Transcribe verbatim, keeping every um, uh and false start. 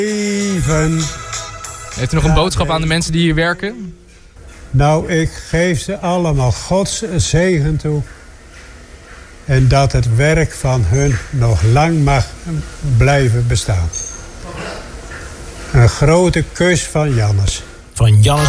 Even. Heeft u nog een boodschap aan de mensen die hier werken? Nou, ik geef ze allemaal Gods zegen toe. En dat het werk van hun nog lang mag blijven bestaan. Een grote kus van Jannes. Van Jannes.